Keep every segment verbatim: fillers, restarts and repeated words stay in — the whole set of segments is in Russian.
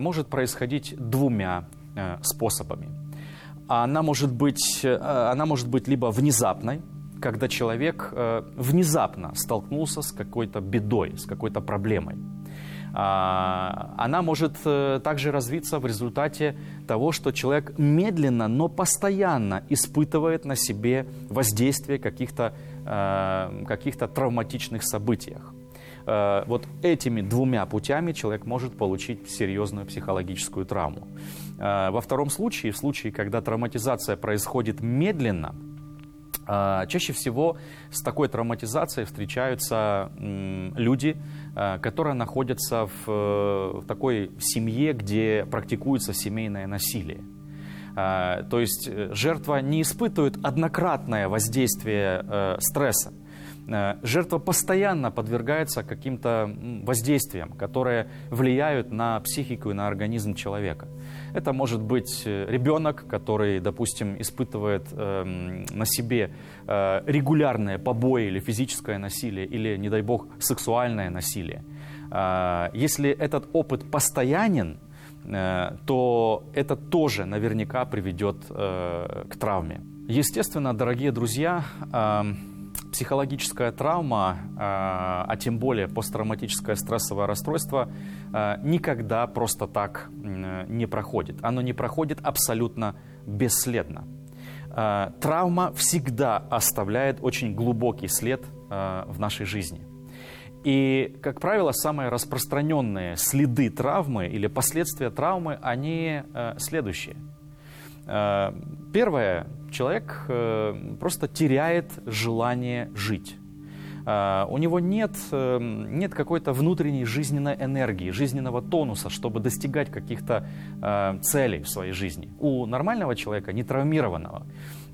может происходить двумя способами. Она может быть, она может быть либо внезапной, когда человек внезапно столкнулся с какой-то бедой, с какой-то проблемой. Она может также развиться в результате того, что человек медленно, но постоянно испытывает на себе воздействие каких-то каких-то травматичных событиях. Вот этими двумя путями человек может получить серьезную психологическую травму. Во втором случае, в случае, когда травматизация происходит медленно, чаще всего с такой травматизацией встречаются люди, которые находятся в, в такой семье, где практикуется семейное насилие. То есть жертва не испытывает однократное воздействие стресса. Жертва постоянно подвергается каким-то воздействиям, которые влияют на психику и на организм человека. Это может быть ребенок, который, допустим, испытывает э, на себе э, регулярное побои или физическое насилие, или, не дай бог, сексуальное насилие. Э, если этот опыт постоянен, э, то это тоже наверняка приведет э, к травме. Естественно, дорогие друзья, э, психологическая травма, а тем более посттравматическое стрессовое расстройство, никогда просто так не проходит. Оно не проходит абсолютно бесследно. Травма всегда оставляет очень глубокий след в нашей жизни. И, как правило, самые распространенные следы травмы или последствия травмы, они следующие. Первое. Человек просто теряет желание жить. У него нет, нет какой-то внутренней жизненной энергии, жизненного тонуса, чтобы достигать каких-то целей в своей жизни. У нормального человека, нетравмированного,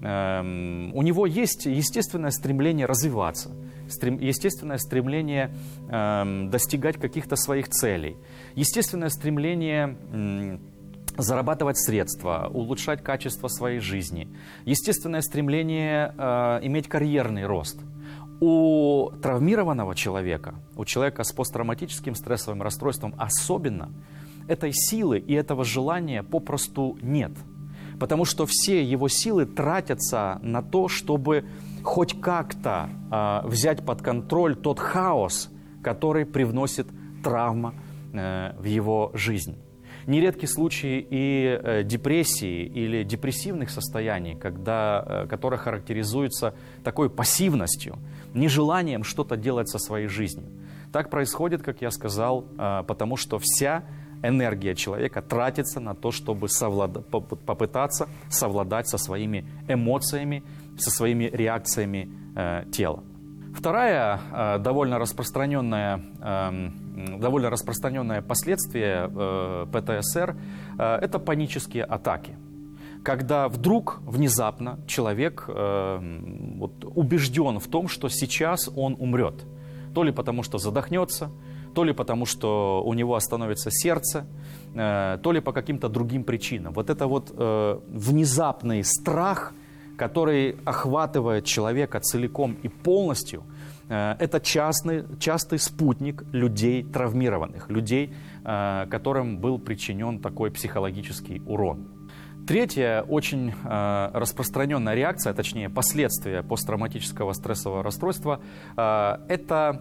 у него есть естественное стремление развиваться, естественное стремление достигать каких-то своих целей, естественное стремление зарабатывать средства, улучшать качество своей жизни, естественное стремление э, иметь карьерный рост. У травмированного человека, у человека с посттравматическим стрессовым расстройством особенно, этой силы и этого желания попросту нет. Потому что все его силы тратятся на то, чтобы хоть как-то э, взять под контроль тот хаос, который привносит травма э, в его жизнь. Нередки случаи и э, депрессии или депрессивных состояний, когда, э, которые характеризуются такой пассивностью, нежеланием что-то делать со своей жизнью. Так происходит, как я сказал, э, потому что вся энергия человека тратится на то, чтобы совлад... попытаться совладать со своими эмоциями, со своими реакциями э, тела. Вторая э, довольно распространенная, э, довольно распространенное последствие э, пэ тэ эс эр э, – это панические атаки. Когда вдруг, внезапно, человек э, вот, убежден в том, что сейчас он умрет. То ли потому, что задохнется, то ли потому, что у него остановится сердце, э, то ли по каким-то другим причинам. Вот это вот э, внезапный страх, который охватывает человека целиком и полностью, это частный, частый спутник людей травмированных, людей, которым был причинен такой психологический урон. Третья очень распространенная реакция, точнее последствия посттравматического стрессового расстройства, это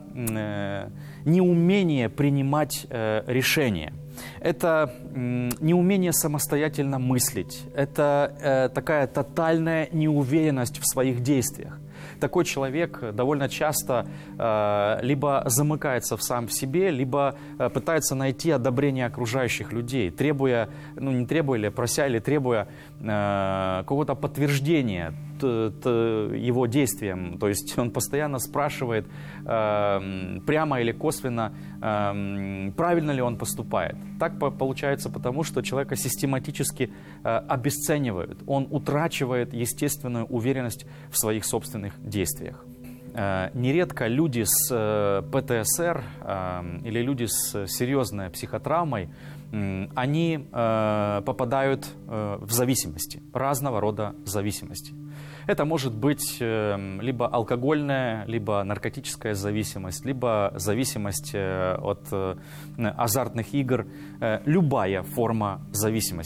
неумение принимать решения. Это неумение самостоятельно мыслить, это э, такая тотальная неуверенность в своих действиях. Такой человек довольно часто э, либо замыкается в сам в себе, либо э, пытается найти одобрение окружающих людей, требуя, ну не требуя, или прося, или требуя э, какого-то подтверждения т, т, его действиям. То есть он постоянно спрашивает э, прямо или косвенно, э, правильно ли он поступает. Так получается потому, что человека систематически э, обесценивают. Он утрачивает естественную уверенность в своих собственных действиях. Э, нередко люди с э, пэ тэ эс эр э, или люди с серьезной психотравмой, э, они э, попадают э, в зависимости, разного рода зависимости. Это может быть либо алкогольная, либо наркотическая зависимость, либо зависимость от азартных игр, любая форма зависимости.